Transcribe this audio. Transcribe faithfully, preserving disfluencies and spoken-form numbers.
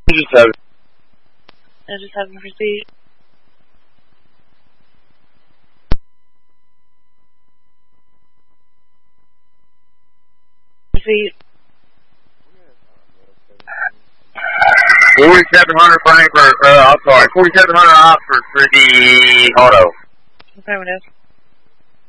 Engine seven. Engine seven, proceed. Proceed. forty-seven hundred Frankfurt, uh, I'm sorry, forty-seven hundred Oxford for the auto. Affirmative.